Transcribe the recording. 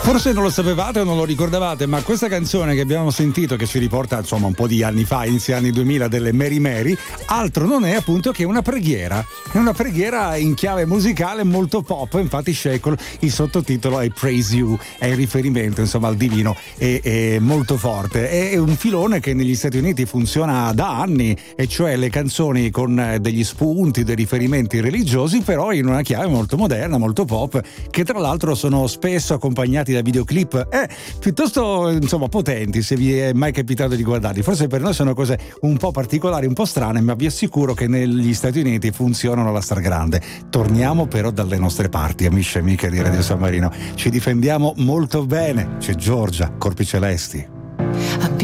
Forse non lo sapevate o non lo ricordavate, ma questa canzone che abbiamo sentito, che ci riporta insomma un po' di anni fa, inizio anni 2000, delle Mary Mary, altro non è appunto che una preghiera. È una preghiera in chiave musicale molto pop, infatti Shackle, il sottotitolo è Praise You, è il riferimento insomma al divino, è molto forte. È un filone che negli Stati Uniti funziona da anni, e cioè le canzoni con degli spunti, dei riferimenti religiosi, però in una chiave molto moderna, molto pop, che tra l'altro sono spesso accompagnati da videoclip piuttosto insomma potenti, se vi è mai capitato di guardarli. Forse per noi sono cose un po' particolari, un po' strane, ma vi assicuro che negli Stati Uniti funzionano alla stragrande. Torniamo però dalle nostre parti, amici e amiche di Radio San Marino. Ci difendiamo molto bene. C'è Giorgia, Corpi Celesti.